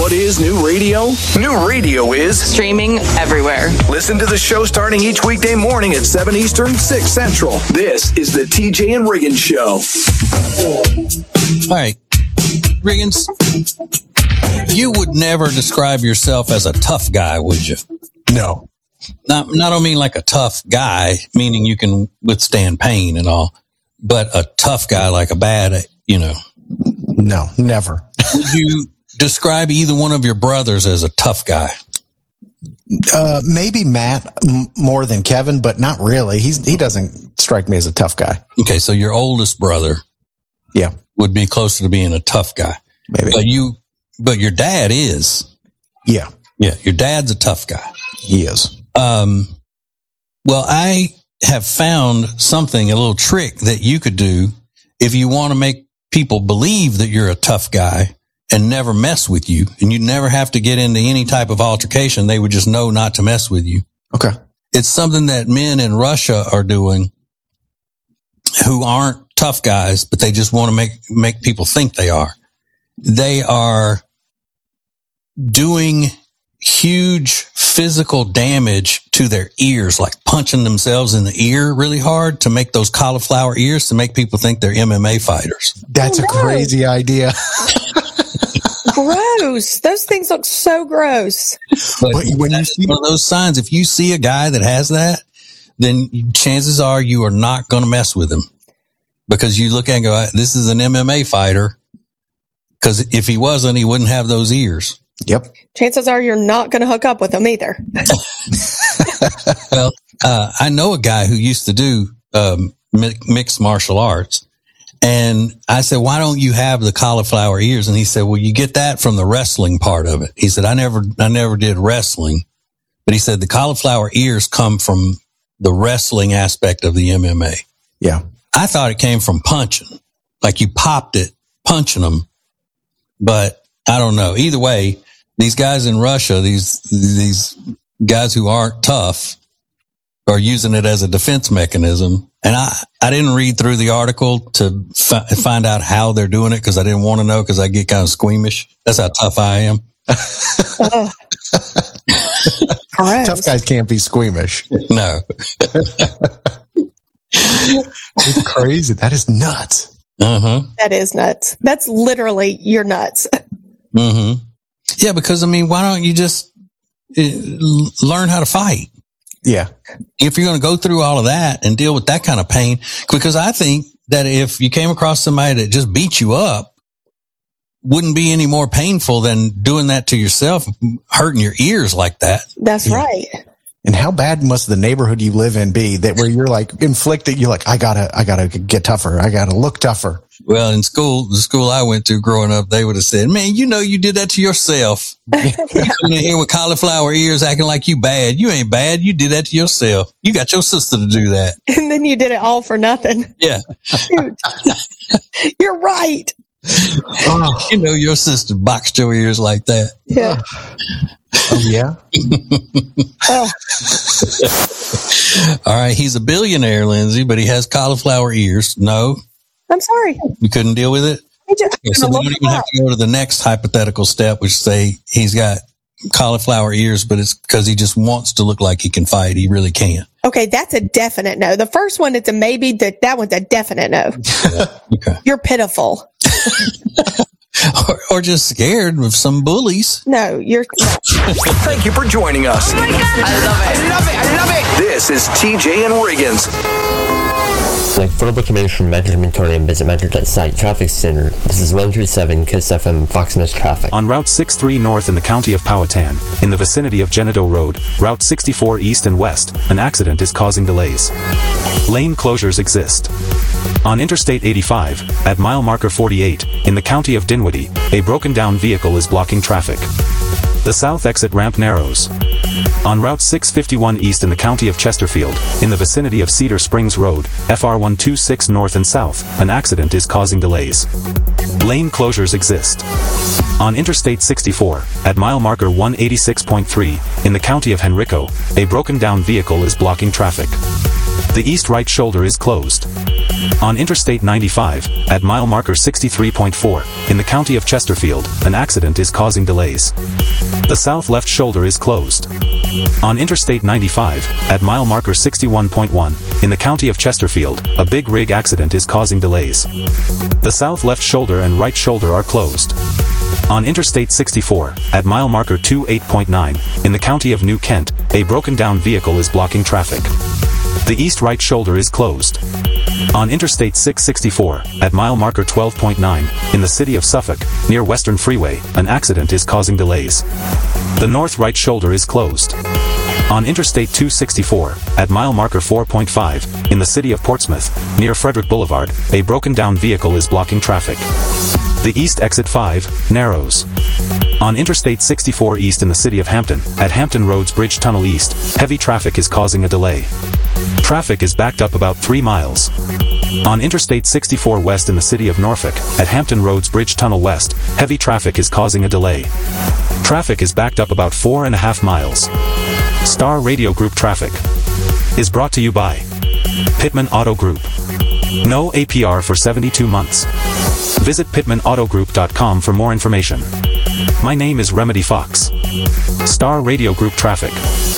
What is new radio? New radio is streaming everywhere. Listen to the show starting each weekday morning at 7 Eastern, 6 Central. This is the TJ and Riggins Show. All right, Riggins, you would never describe yourself as a tough guy, would you? No. Not I don't mean like a tough guy, meaning you can withstand pain and all, but a tough guy like a bad, No, never. Would you describe either one of your brothers as a tough guy? Maybe Matt more than Kevin, but not really. He doesn't strike me as a tough guy. Okay, so your oldest brother, yeah, would be closer to being a tough guy. Maybe. But your dad is. Yeah, your dad's a tough guy. He is. Well, I have found something, a little trick that you could do if you want to make people believe that you're a tough guy and never mess with you, and you never have to get into any type of altercation. They would just know not to mess with you. Okay. It's something that men in Russia are doing who aren't tough guys, but they just want to make people think they are. They are doing huge physical damage to their ears, like punching themselves in the ear really hard to make those cauliflower ears to make people think they're MMA fighters. That's a crazy idea. Gross. Those things look so gross. But when you see one of those signs, if you see a guy that has that, then chances are you are not going to mess with him, because you look at and go, this is an MMA fighter. Because if he wasn't, he wouldn't have those ears. Yep. Chances are you're not going to hook up with him either. Well, I know a guy who used to do mixed martial arts. And I said, why don't you have the cauliflower ears? And he said, well, you get that from the wrestling part of it. He said, I never did wrestling. But he said the cauliflower ears come from the wrestling aspect of the MMA. Yeah. I thought it came from punching. Like you popped it, punching them. But I don't know. Either way, these guys in Russia, these guys who aren't tough, are using it as a defense mechanism. And I didn't read through the article to find out how they're doing it, because I didn't want to know, because I get kind of squeamish. That's how tough I am. Tough guys can't be squeamish. No. It's crazy. That is nuts. Uh-huh. That is nuts. That's literally, you're nuts. Mm-hmm. Yeah, because, why don't you just learn how to fight? Yeah. If you're going to go through all of that and deal with that kind of pain, because I think that if you came across somebody that just beat you up, wouldn't be any more painful than doing that to yourself, hurting your ears like that. That's right. And how bad must the neighborhood you live in be that where you're like inflicted, you're like, I gotta get tougher. I gotta look tougher. Well, in school, the school I went to growing up, they would have said, man, you did that to yourself. Coming in here with cauliflower ears acting like you bad. You ain't bad. You did that to yourself. You got your sister to do that. And then you did it all for nothing. Yeah. Shoot. You're right. Oh. Your sister boxed your ears like that. Yeah. Oh, yeah. Oh. All right. He's a billionaire, Lindsay, but he has cauliflower ears. No. I'm sorry. You couldn't deal with it? So we don't even have to go to the next hypothetical step, which say he's got cauliflower ears, but it's because he just wants to look like he can fight. He really can't. Okay, that's a definite no. The first one, it's a maybe. That one's a definite no. Yeah. Okay. You're pitiful. or just scared of some bullies. No, you're. Thank you for joining us. Oh my God. I love it. I love it. I love it. This is TJ and Riggins. Like further information, Management County and visit Management.site Traffic Center. This is 137 KISS FM Fox News Traffic. On Route 63 North in the county of Powhatan, in the vicinity of Genedo Road, Route 64 East and West, an accident is causing delays. Lane closures exist. On Interstate 85, at mile marker 48, in the county of Dinwiddie, a broken down vehicle is blocking traffic. The south exit ramp narrows. On Route 651 East in the county of Chesterfield, in the vicinity of Cedar Springs Road, FR 126 North and South, an accident is causing delays. Lane closures exist. On Interstate 64, at mile marker 186.3, in the county of Henrico, a broken down vehicle is blocking traffic. The east right shoulder is closed. On Interstate 95, at mile marker 63.4, in the county of Chesterfield, an accident is causing delays. The south left shoulder is closed. On Interstate 95, at mile marker 61.1, in the county of Chesterfield, a big rig accident is causing delays. The south left shoulder and right shoulder are closed. On Interstate 64, at mile marker 28.9, in the county of New Kent, a broken down vehicle is blocking traffic. The east right shoulder is closed. On Interstate 664, at mile marker 12.9, in the city of Suffolk, near Western Freeway, an accident is causing delays. The north right shoulder is closed. On Interstate 264, at mile marker 4.5, in the city of Portsmouth, near Frederick Boulevard, a broken down vehicle is blocking traffic. The east exit 5 narrows. On Interstate 64 east in the city of Hampton, at Hampton Roads Bridge Tunnel East, heavy traffic is causing a delay. Traffic is backed up about 3 miles. On Interstate 64 west in the city of Norfolk, at Hampton Roads Bridge Tunnel West, heavy traffic is causing a delay. Traffic is backed up about 4.5 miles. Star Radio Group Traffic is brought to you by Pittman Auto Group. No APR for 72 months. Visit pittmanautogroup.com for more information. My name is Remedy Fox. Star Radio Group Traffic.